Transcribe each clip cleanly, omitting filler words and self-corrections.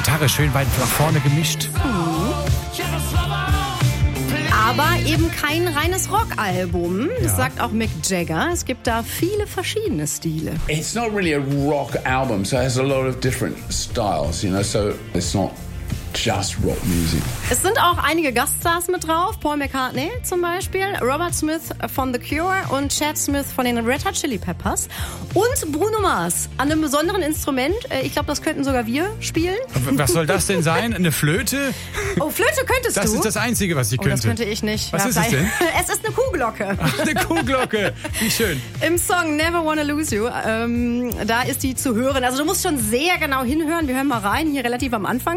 Gitarre schön weit nach vorne gemischt. Aber eben kein reines Rockalbum. Das sagt auch Mick Jagger. Es gibt da viele verschiedene Stile. It's not really a rock album, so it has a lot of different styles, so it's not just rock music. Es sind auch einige Gaststars mit drauf. Paul McCartney zum Beispiel, Robert Smith von The Cure und Chad Smith von den Red Hot Chili Peppers und Bruno Mars an einem besonderen Instrument. Ich glaube, das könnten sogar wir spielen. Was soll das denn sein? Eine Flöte? Oh, Flöte könntest du? Das ist das Einzige, was ich könnte. Das könnte ich nicht. Was ist es denn? Es ist eine Kuhglocke. Ach, eine Kuhglocke. Wie schön. Im Song Never Wanna Lose You, da ist die zu hören. Also du musst schon sehr genau hinhören. Wir hören mal rein, hier relativ am Anfang.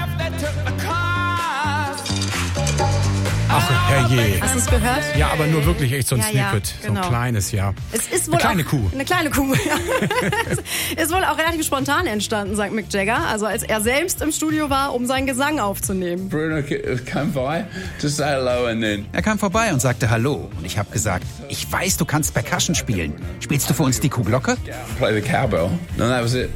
Ach, herrje. Hast du es gehört? Ja, aber nur wirklich echt so ein Snippet. Ja, genau. So ein kleines, ja. Es ist wohl eine kleine auch, Kuh. Eine kleine Kuh, ja. Ist wohl auch relativ spontan entstanden, sagt Mick Jagger. Also als er selbst im Studio war, um seinen Gesang aufzunehmen. Bruno came by to say hello and then... Er kam vorbei und sagte Hallo. Und ich habe gesagt, ich weiß, du kannst Percussion spielen. Spielst du für uns die Kuhglocke? Play the cowbell. And that was it.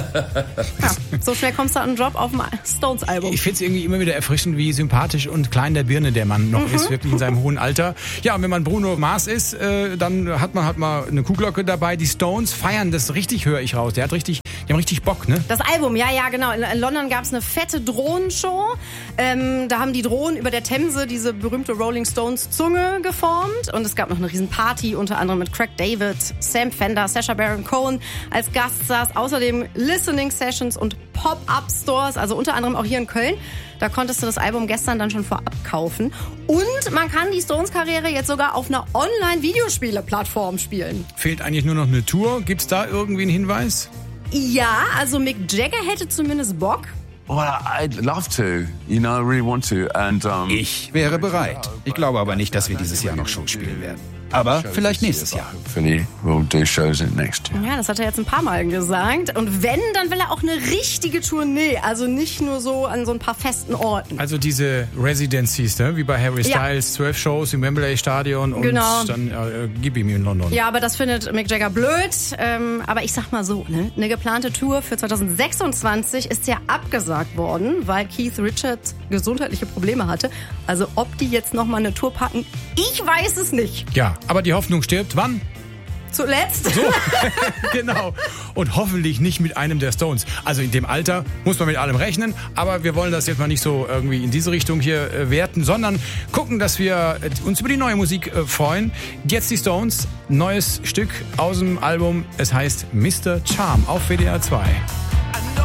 Ja, so schnell kommst du an einen Job auf dem Stones-Album. Ich finde es irgendwie immer wieder erfrischend, wie sympathisch und klein der Birne der Mann noch ist, wirklich in seinem hohen Alter. Ja, und wenn man Bruno Mars ist, dann hat man halt mal eine Kuhglocke dabei. Die Stones feiern das richtig, höre ich raus. Die haben richtig Bock, ne? Das Album, ja, genau. In London gab es eine fette Drohnenshow. Da haben die Drohnen über der Themse diese berühmte Rolling Stones Zunge geformt. Und es gab noch eine riesen Party, unter anderem mit Craig David, Sam Fender, Sacha Baron Cohen als Gaststars. Außerdem Listening Sessions und Pop-Up-Stores, also unter anderem auch hier in Köln. Da konntest du das Album gestern dann schon vorab kaufen. Und man kann die Stones-Karriere jetzt sogar auf einer Online-Videospiele-Plattform spielen. Fehlt eigentlich nur noch eine Tour. Gibt's da irgendwie einen Hinweis? Ja, also Mick Jagger hätte zumindest Bock. Well, I'd love to, I really want to. And, Ich wäre bereit. Ich glaube aber nicht, dass wir dieses Jahr noch Shows spielen werden. Aber vielleicht nächstes Jahr. Hopefully we'll do shows next year. Ja, das hat er jetzt ein paar Mal gesagt. Und wenn, dann will er auch eine richtige Tournee. Also nicht nur so an so ein paar festen Orten. Also diese Residencies, ne? Wie bei Harry Styles, 12 Shows im Wembley Stadion und dann gib ihm in London. Ja, aber das findet Mick Jagger blöd. Aber ich sag mal so, ne? Eine geplante Tour für 2026 ist ja abgesagt worden, weil Keith Richards gesundheitliche Probleme hatte. Also ob die jetzt nochmal eine Tour packen, ich weiß es nicht. Ja, aber die Hoffnung stirbt wann? Zuletzt. So, genau. Und hoffentlich nicht mit einem der Stones. Also in dem Alter muss man mit allem rechnen, aber wir wollen das jetzt mal nicht so irgendwie in diese Richtung hier werten, sondern gucken, dass wir uns über die neue Musik freuen. Jetzt die Stones, neues Stück aus dem Album, es heißt Mr. Charm auf WDR 2.